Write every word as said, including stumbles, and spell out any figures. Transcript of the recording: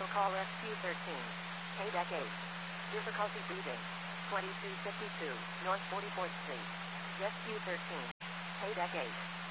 Commercial call S Q thirteen. Paydeck eight. Difficulty breathing. twenty-two fifty-two, North forty-fourth Street. S Q thirteen. Paydeck eight.